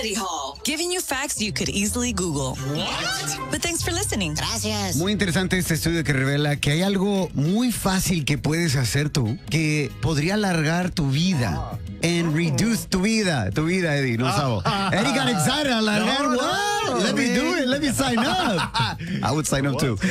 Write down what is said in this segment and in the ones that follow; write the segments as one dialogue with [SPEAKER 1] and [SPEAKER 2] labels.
[SPEAKER 1] Eddie Hall, giving you facts you could easily Google. What? But thanks for listening.
[SPEAKER 2] Gracias.
[SPEAKER 3] Muy interesante este estudio que revela que hay algo muy fácil que puedes hacer tú que podría alargar tu vida. And reduce tu vida, Eddie, no sabo. Eddie got excited, alargar, what? Let me do it, let me sign up. I would sign up too.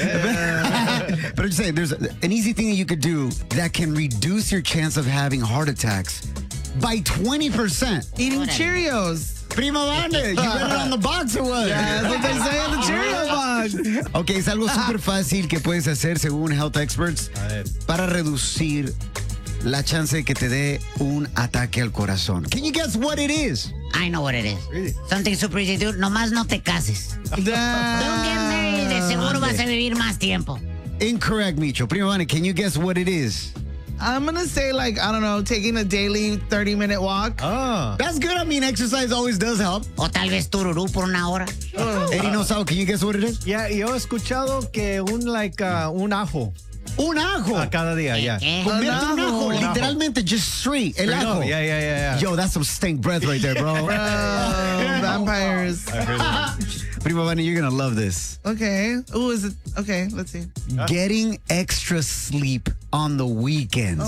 [SPEAKER 3] But I'm just saying, there's an easy thing that you could do that can reduce your chance of having heart attacks by 20%.
[SPEAKER 4] Eating Cheerios.
[SPEAKER 3] Primo Vane, you read it on the box or what?
[SPEAKER 4] Yeah, that's what they say in the Cheerio box.
[SPEAKER 3] Ok, es algo súper fácil que puedes hacer según health experts para reducir la chance de que te dé un ataque al corazón. Can you guess what it is?
[SPEAKER 2] I know what it is. Really? Something super easy to do. Nomás no te cases. Don't get married. De seguro vas a vivir más tiempo.
[SPEAKER 3] Incorrect, Micho. Primo Vane, can you guess what it is?
[SPEAKER 4] I'm going to say, like, I don't know, taking a daily 30-minute walk.
[SPEAKER 3] Oh. That's good. I mean, exercise always does help.
[SPEAKER 2] O tal vez tururú por una hora.
[SPEAKER 3] Eddie Nosao, can you guess what it is?
[SPEAKER 5] Yeah, yo he escuchado que un ajo.
[SPEAKER 3] Un ajo.
[SPEAKER 5] A cada día, ya.
[SPEAKER 3] Convierte un ajo, literalmente, just straight, el ajo.
[SPEAKER 5] Yeah.
[SPEAKER 3] Yo, that's some stink breath right there, bro.
[SPEAKER 4] Vampires.
[SPEAKER 3] Primo Vane, you're going to love this.
[SPEAKER 4] Okay. Ooh, is it? Okay, let's see.
[SPEAKER 3] Getting extra sleep on the weekends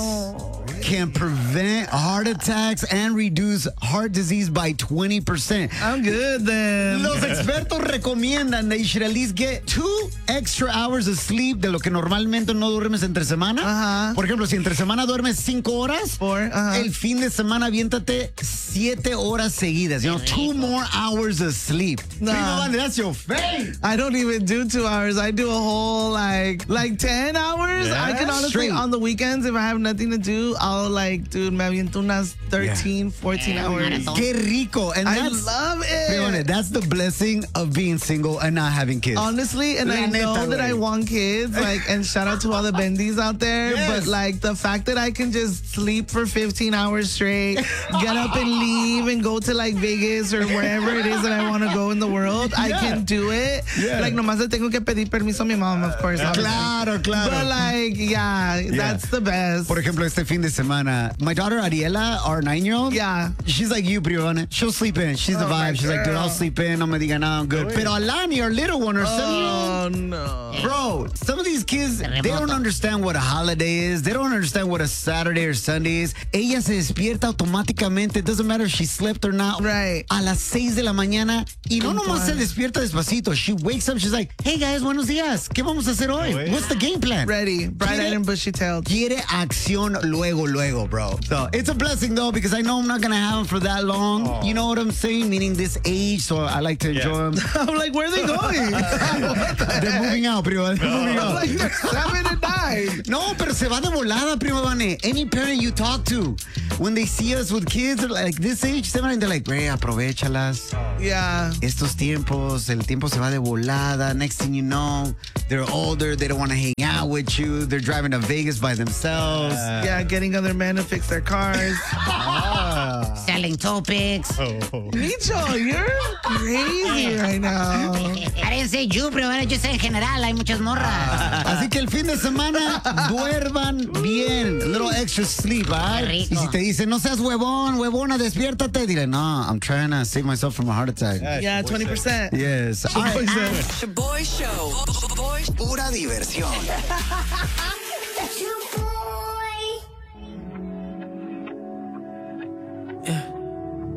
[SPEAKER 3] can prevent heart attacks and reduce heart disease by 20%.
[SPEAKER 4] I'm good then.
[SPEAKER 3] Los expertos recomiendan that you should at least get 2 extra hours of sleep de lo que normalmente no duermes entre semana. Por ejemplo, si entre semana duermes 5 horas, el fin de semana aviéntate 7 horas seguidas. You know, 2 more hours of sleep.
[SPEAKER 4] Nah.
[SPEAKER 3] Primo Vane, that's your face.
[SPEAKER 4] I don't even do 2 hours. I do a whole like 10 hours.
[SPEAKER 3] Yeah?
[SPEAKER 4] I can honestly,
[SPEAKER 3] Straight.
[SPEAKER 4] on the weekends, if I have nothing to do, I'll like, dude, me aviento unas 13, 14 hours.
[SPEAKER 3] Qué rico. And
[SPEAKER 4] I
[SPEAKER 3] that's,
[SPEAKER 4] love
[SPEAKER 3] Primo Vane,
[SPEAKER 4] it.
[SPEAKER 3] that's the blessing of being single and not having kids.
[SPEAKER 4] Honestly, and
[SPEAKER 3] La
[SPEAKER 4] I know
[SPEAKER 3] neta,
[SPEAKER 4] that I
[SPEAKER 3] güey.
[SPEAKER 4] want kids, like, and shout out to all the bendies out there,
[SPEAKER 3] Yes.
[SPEAKER 4] but like the fact that I can just sleep for 15 hours straight, get up and leave and go to like Vegas or wherever it is that I want to go in the world, I can do it.
[SPEAKER 3] Yeah.
[SPEAKER 4] Like, nomás le tengo que pedir permiso a mi mom, of course. obviously.
[SPEAKER 3] Claro.
[SPEAKER 4] But like, yeah, that's the best.
[SPEAKER 3] Por ejemplo, este fin de semana, my daughter Ariela, our 9-year-old, she's like you, Primo Vane. She'll sleep in. She's the vibe. She's like, dude, I'll sleep in. No me diga nada, I'm good. Pero Alani, our little one, our 7-year-old,
[SPEAKER 4] no.
[SPEAKER 3] bro, some of these kids, they don't understand what a holiday is. They don't understand what a Saturday or Sunday is. Ella se despierta automáticamente. It doesn't matter if she slept or not.
[SPEAKER 4] Right.
[SPEAKER 3] A las 6 de la mañana. Y no nomás se despierta despacito. She wakes up. She's like, hey guys, buenos días. ¿Qué vamos a hacer hoy? What's the game plan?
[SPEAKER 4] Ready. Bright-eyed and bushy-tailed.
[SPEAKER 3] Quiere acción luego, bro. So it's a blessing though, because I know I'm not gonna have them for that long. You know what I'm saying? Meaning this age, so I like to enjoy them.
[SPEAKER 4] I'm like, where are they going?
[SPEAKER 3] They're moving out, Primo. They're moving out.
[SPEAKER 4] Like, they're 7 and 9.
[SPEAKER 3] No, pero se va de volada, Primo Vane. Any parent you talk to, when they see us with kids like this age, 7, they're like, güey, aprovechalas.
[SPEAKER 4] Yeah.
[SPEAKER 3] Estos tiempos, el tiempo se va de volada. Next thing you know, they're older. They don't want to hang out with you. They're driving to Vegas by themselves.
[SPEAKER 4] Yeah, getting other men to fix their cars.
[SPEAKER 2] Selling topics.
[SPEAKER 4] Micho, you're crazy right now.
[SPEAKER 2] I didn't say you, pero yo sé en general, hay muchas morras.
[SPEAKER 3] Así que el fin de semana, duerman bien. A little extra sleep, ¿ah? Y si te dicen, no seas huevona, despiértate, dile, no, I'm trying to save myself from a heart attack.
[SPEAKER 4] Yeah, 20%.
[SPEAKER 3] Yes. All right.
[SPEAKER 1] The Boy Show.
[SPEAKER 3] Pura diversión.